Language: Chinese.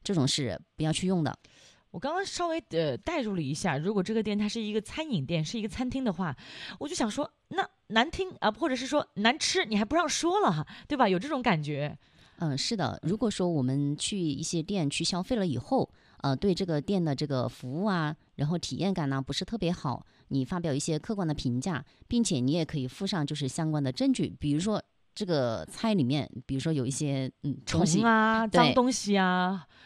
这种是不要去用的。 我刚刚稍微代入了一下，如果这个店它是一个餐饮店，是一个餐厅的话，我就想说，那难听啊、或者是说难吃，你还不让说了哈，对吧？有这种感觉。 是的，如果说我们去一些店去消费了以后，对这个店的这个服务啊，然后体验感呢不是特别好，你发表一些客观的评价，并且你也可以附上就是相关的证据，比如说这个菜里面，比如说有一些东虫西， 啊，脏对， 东西啊，